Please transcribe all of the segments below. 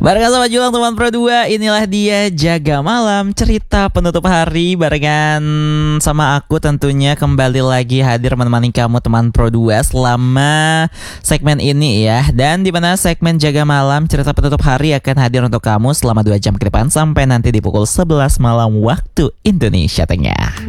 Barengan sama Julang teman Pro 2, inilah dia Jaga Malam, cerita penutup hari barengan sama aku tentunya kembali lagi hadir menemani kamu teman Pro 2 selama segmen ini ya. Dan di mana segmen Jaga Malam, cerita penutup hari akan hadir untuk kamu selama 2 jam ke depan sampai nanti di pukul 11 malam waktu Indonesia Tengah.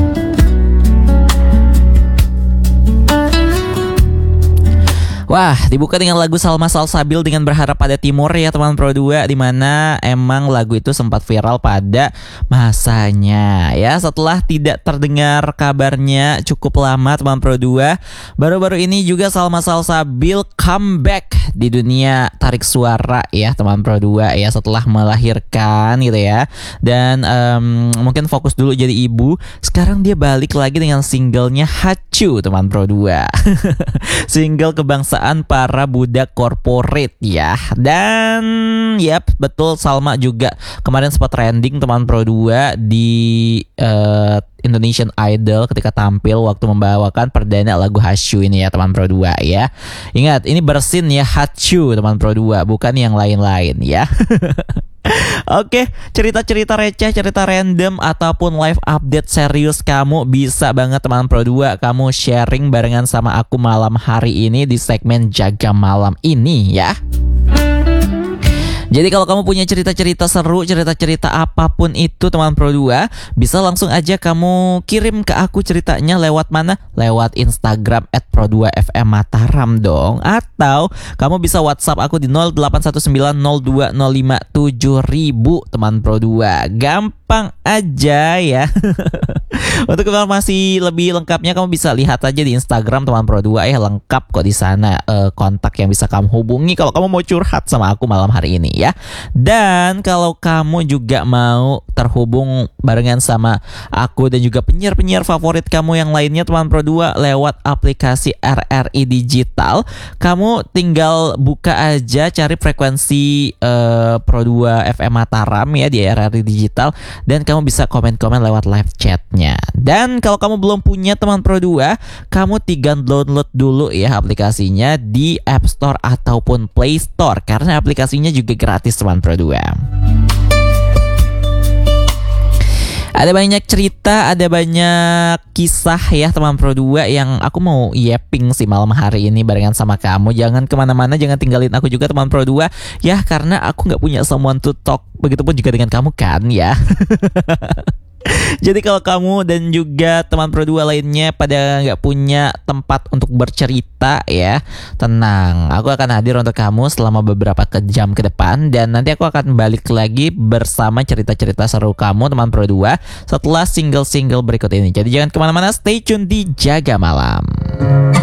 Wah, dibuka dengan lagu Salma Salsabil dengan Berharap Pada Timur ya teman Pro 2, dimana emang lagu itu sempat viral pada masanya ya. Setelah tidak terdengar kabarnya cukup lama teman Pro 2, baru-baru ini juga Salma Salsabil comeback di dunia tarik suara ya teman Pro 2 ya, setelah melahirkan gitu ya. Dan mungkin fokus dulu jadi ibu, sekarang dia balik lagi dengan singlenya Hacu teman Pro 2. Single kebangsaan para budak korporat ya. Dan yap, betul, Salma juga kemarin sempat trending teman Pro 2 di Indonesian Idol ketika tampil waktu membawakan perdana lagu Hacu ini ya teman Pro 2 ya. Ingat, ini bersin ya, Hacu teman Pro 2, bukan yang lain-lain ya. Oke, cerita-cerita receh, cerita random ataupun live update serius kamu bisa banget teman Pro 2 kamu sharing barengan sama aku malam hari ini di segmen Jaga Malam ini ya. Jadi kalau kamu punya cerita-cerita seru, cerita-cerita apapun itu teman Pro 2, bisa langsung aja kamu kirim ke aku ceritanya lewat mana? Lewat Instagram @pro2fm Mataram dong. Atau kamu bisa WhatsApp aku di 081902057000 teman Pro 2. Gampang aja ya. Untuk informasi lebih lengkapnya kamu bisa lihat aja di Instagram teman Pro 2 ya, lengkap kok di sana kontak yang bisa kamu hubungi kalau kamu mau curhat sama aku malam hari ini ya. Dan kalau kamu juga mau terhubung barengan sama aku dan juga penyiar-penyiar favorit kamu yang lainnya teman Pro 2 lewat aplikasi RRI Digital, kamu tinggal buka aja, cari frekuensi Pro 2 FM Mataram ya di RRI Digital, dan kamu bisa komen-komen lewat live chatnya. Dan kalau kamu belum punya teman Pro 2, kamu tinggal download dulu ya aplikasinya di App Store ataupun Play Store, karena aplikasinya juga gratis teman Pro 2. Ada banyak cerita, ada banyak kisah ya teman Pro 2 yang aku mau yapping sih malam hari ini barengan sama kamu. Jangan kemana-mana, jangan tinggalin aku juga teman Pro 2 ya, karena aku gak punya someone to talk. Begitupun juga dengan kamu kan ya. Jadi kalau kamu dan juga teman Pro 2 lainnya pada gak punya tempat untuk bercerita ya, tenang, aku akan hadir untuk kamu selama beberapa jam ke depan. Dan nanti aku akan balik lagi bersama cerita-cerita seru kamu teman Pro 2 setelah single-single berikut ini. Jadi jangan kemana-mana, stay tune di Jaga Malam.